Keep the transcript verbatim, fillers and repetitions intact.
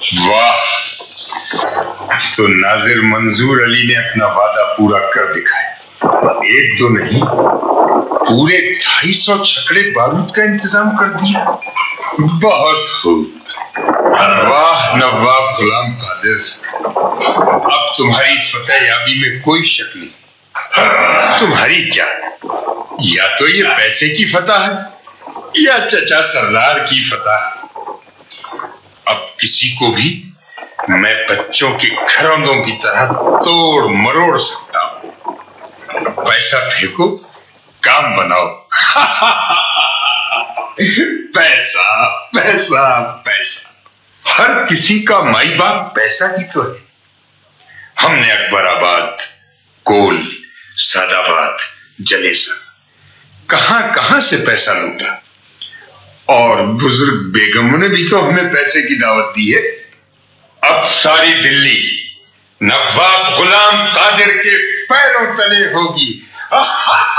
واہ، تو ناظر منظور علی نے اپنا وعدہ پورا کر دکھایا، ایک دو نہیں پورے ڈھائی سو چھکڑے بارود کا انتظام کر دیا۔ بہت خوب، واہ نواب غلام قادر، اب تمہاری فتح یابی میں کوئی شک نہیں۔ تمہاری کیا، یا تو یہ پیسے کی فتح ہے یا چچا سردار کی فتح۔ اب کسی کو بھی میں بچوں کے گھروندوں کی طرح توڑ مروڑ سکتا ہوں۔ پیسہ پھینکو، کام بناؤ۔ پیسہ پیسہ پیسہ، ہر کسی کا مائی باپ پیسہ ہی تو ہے۔ ہم نے اکبر آباد، کول، سعد آباد، جلیسا، کہاں کہاں سے پیسہ لوٹا، اور بزرگ بیگموں نے بھی تو ہمیں پیسے کی دعوت دی ہے۔ اب ساری دلی نواب غلام قادر کے پیروں تلے ہوگی۔